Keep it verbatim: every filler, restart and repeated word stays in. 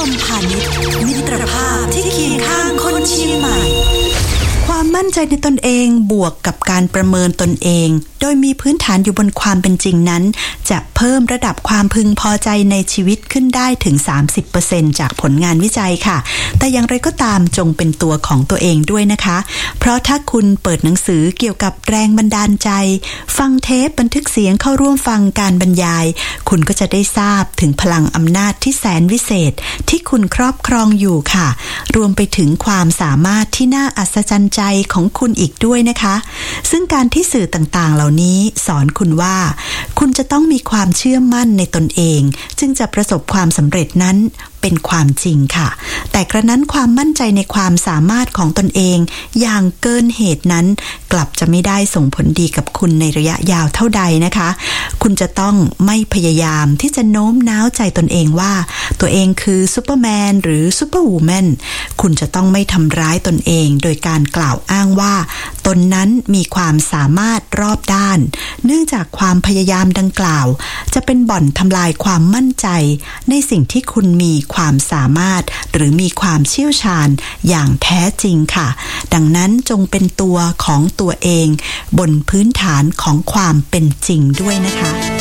มพานิชมิตรภาพที่เคียงข้างคนเชียงใหม่ความมั่นใจในตนเองบวกกับการประเมินตนเองโดยมีพื้นฐานอยู่บนความเป็นจริงนั้นจะเพิ่มระดับความพึงพอใจในชีวิตขึ้นได้ถึง สามสิบเปอร์เซ็นต์ จากผลงานวิจัยค่ะแต่อย่างไรก็ตามจงเป็นตัวของตัวเองด้วยนะคะเพราะถ้าคุณเปิดหนังสือเกี่ยวกับแรงบันดาลใจฟังเทปบันทึกเสียงเข้าร่วมฟังการบรรยายคุณก็จะได้ทราบถึงพลังอำนาจที่แสนวิเศษที่คุณครอบครองอยู่ค่ะรวมไปถึงความสามารถที่น่าอัศจรรย์ใจของคุณอีกด้วยนะคะซึ่งการที่สื่อต่างๆเหล่านี้สอนคุณว่าคุณจะต้องมีความเชื่อมั่นในตนเองจึงจะประสบความสำเร็จนั้นเป็นความจริงค่ะแต่กระนั้นความมั่นใจในความสามารถของตนเองอย่างเกินเหตุนั้นกลับจะไม่ได้ส่งผลดีกับคุณในระยะยาวเท่าใดนะคะคุณจะต้องไม่พยายามที่จะโน้มน้าวใจตนเองว่าตัวเองคือซูเปอร์แมนหรือซูเปอร์วูแมนคุณจะต้องไม่ทำร้ายตนเองโดยการกล่าวอ้างว่าตนนั้นมีความสามารถรอบด้านเนื่องจากความพยายามดังกล่าวจะเป็นบ่อนทำลายความมั่นใจในสิ่งที่คุณมีความสามารถหรือมีความเชี่ยวชาญอย่างแท้จริงค่ะดังนั้นจงเป็นตัวของตัวเองบนพื้นฐานของความเป็นจริงด้วยนะคะ